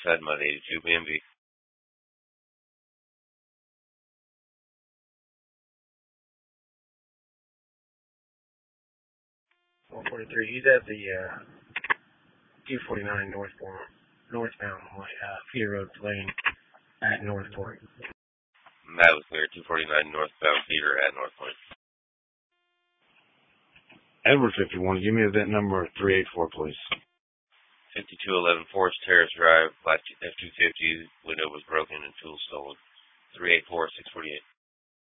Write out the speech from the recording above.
Westside Mud 82 BMV. 143. He's at the 249 northbound Feeder Road Lane at North Point. That was clear. 249 northbound Feeder at North Point. Edward 51. Give me that number 384, please. 5211 Forest Terrace Drive, Black F-250. Window was broken and tools stolen. 384-648.